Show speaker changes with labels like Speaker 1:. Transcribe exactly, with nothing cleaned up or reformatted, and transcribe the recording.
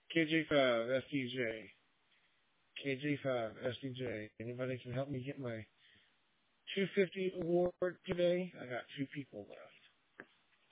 Speaker 1: K J five S D J. K J five S D J. Anybody can help me get my two fifty award today? I got two people left.